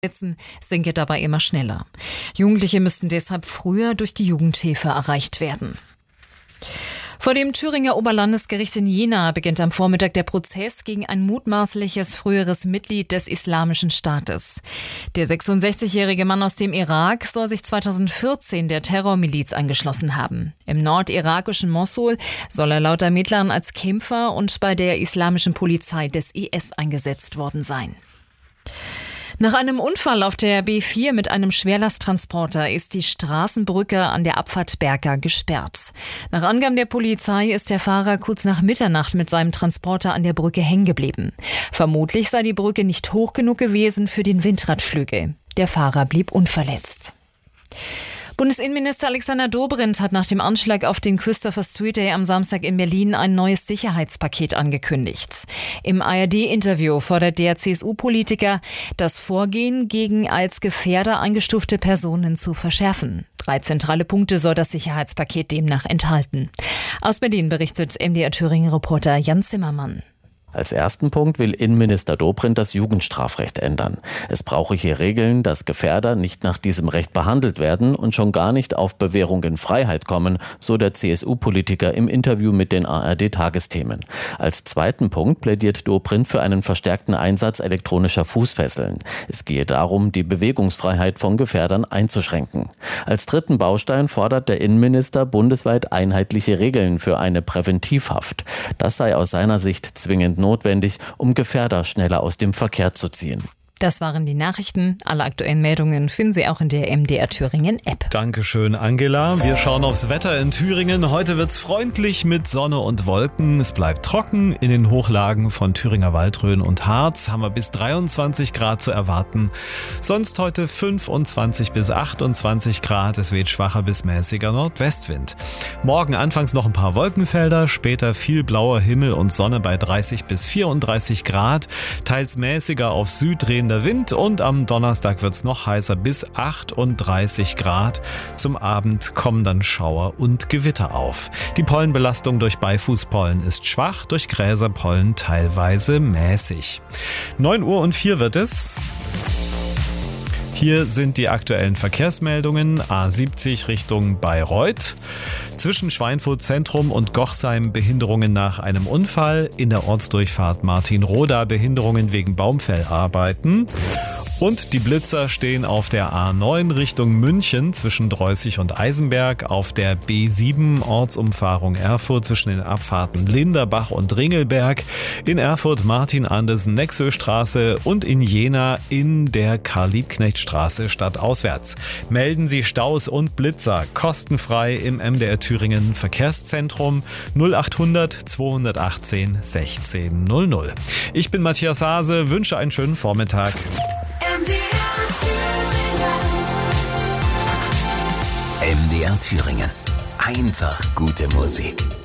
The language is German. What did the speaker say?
sinke dabei immer schneller. Jugendliche müssten deshalb früher durch die Jugendhilfe erreicht werden. Vor dem Thüringer Oberlandesgericht in Jena beginnt am Vormittag der Prozess gegen ein mutmaßliches früheres Mitglied des Islamischen Staates. Der 66-jährige Mann aus dem Irak soll sich 2014 der Terrormiliz angeschlossen haben. Im nordirakischen Mossul soll er laut Ermittlern als Kämpfer und bei der islamischen Polizei des IS eingesetzt worden sein. Nach einem Unfall auf der B4 mit einem Schwerlasttransporter ist die Straßenbrücke an der Abfahrt Berka gesperrt. Nach Angaben der Polizei ist der Fahrer kurz nach Mitternacht mit seinem Transporter an der Brücke hängen geblieben. Vermutlich sei die Brücke nicht hoch genug gewesen für den Windradflügel. Der Fahrer blieb unverletzt. Bundesinnenminister Alexander Dobrindt hat nach dem Anschlag auf den Christopher Street Day am Samstag in Berlin ein neues Sicherheitspaket angekündigt. Im ARD-Interview fordert der CSU-Politiker, das Vorgehen gegen als Gefährder eingestufte Personen zu verschärfen. 3 zentrale Punkte soll das Sicherheitspaket demnach enthalten. Aus Berlin berichtet MDR-Thüringen-Reporter Jan Zimmermann. Als ersten Punkt will Innenminister Dobrindt das Jugendstrafrecht ändern. Es brauche hier Regeln, dass Gefährder nicht nach diesem Recht behandelt werden und schon gar nicht auf Bewährung in Freiheit kommen, so der CSU-Politiker im Interview mit den ARD-Tagesthemen. Als zweiten Punkt plädiert Dobrindt für einen verstärkten Einsatz elektronischer Fußfesseln. Es gehe darum, die Bewegungsfreiheit von Gefährdern einzuschränken. Als dritten Baustein fordert der Innenminister bundesweit einheitliche Regeln für eine Präventivhaft. Das sei aus seiner Sicht zwingend notwendig, um Gefährder schneller aus dem Verkehr zu ziehen. Das waren die Nachrichten. Alle aktuellen Meldungen finden Sie auch in der MDR Thüringen App. Dankeschön, Angela. Wir schauen aufs Wetter in Thüringen. Heute wird's freundlich mit Sonne und Wolken. Es bleibt trocken. In den Hochlagen von Thüringer Waldrhön und Harz haben wir bis 23 Grad zu erwarten. Sonst heute 25 bis 28 Grad. Es weht schwacher bis mäßiger Nordwestwind. Morgen anfangs noch ein paar Wolkenfelder, später viel blauer Himmel und Sonne bei 30 bis 34 Grad. Teils mäßiger auf Süd drehender Wind und am Donnerstag wird's noch heißer bis 38 Grad. Zum Abend kommen dann Schauer und Gewitter auf. Die Pollenbelastung durch Beifußpollen ist schwach, durch Gräserpollen teilweise mäßig. 9:04 wird es. Hier sind die aktuellen Verkehrsmeldungen. A70 Richtung Bayreuth. Zwischen Schweinfurt Zentrum und Gochsheim Behinderungen nach einem Unfall. In der Ortsdurchfahrt Martinroda Behinderungen wegen Baumfellarbeiten. Und die Blitzer stehen auf der A9 Richtung München zwischen Dreußig und Eisenberg, auf der B7 Ortsumfahrung Erfurt zwischen den Abfahrten Linderbach und Ringelberg, in Erfurt Martin-Andersen-Nexö-Straße und in Jena in der Karl-Liebknecht-Straße stadtauswärts. Melden Sie Staus und Blitzer kostenfrei im MDR Thüringen Verkehrszentrum 0800 218 1600. Ich bin Matthias Hase, wünsche einen schönen Vormittag. MDR Thüringen. Einfach gute Musik.